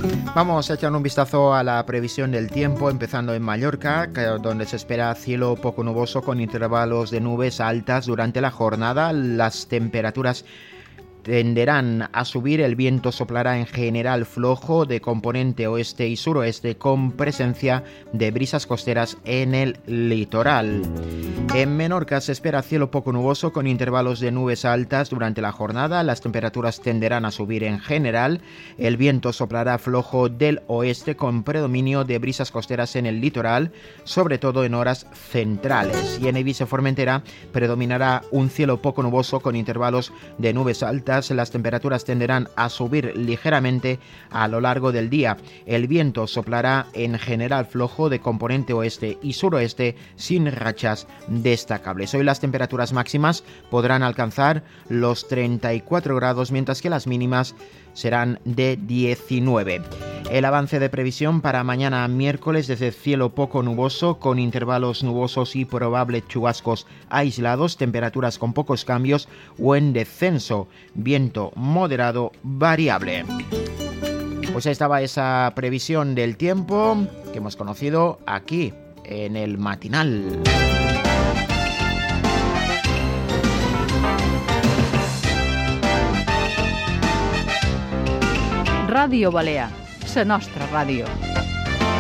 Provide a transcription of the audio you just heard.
Vamos a echar un vistazo a la previsión del tiempo, empezando en Mallorca, donde se espera cielo poco nuboso con intervalos de nubes altas durante la jornada. Las temperaturas tenderán a subir, el viento soplará en general flojo de componente oeste y suroeste con presencia de brisas costeras en el litoral. En Menorca se espera cielo poco nuboso con intervalos de nubes altas durante la jornada. Las temperaturas tenderán a subir en general, el viento soplará flojo del oeste con predominio de brisas costeras en el litoral, sobre todo en horas centrales. Y en Eivissa Formentera predominará un cielo poco nuboso con intervalos de nubes altas. Las temperaturas tenderán a subir ligeramente a lo largo del día. El viento soplará en general flojo de componente oeste y suroeste sin rachas destacables. Hoy las temperaturas máximas podrán alcanzar los 34 grados, mientras que las mínimas serán de 19. El avance de previsión para mañana miércoles: desde cielo poco nuboso con intervalos nubosos y probables chubascos aislados, temperaturas con pocos cambios o en descenso, viento moderado variable. Pues ahí estaba esa previsión del tiempo que hemos conocido aquí en el matinal. Ràdio Balear, la nostra ràdio.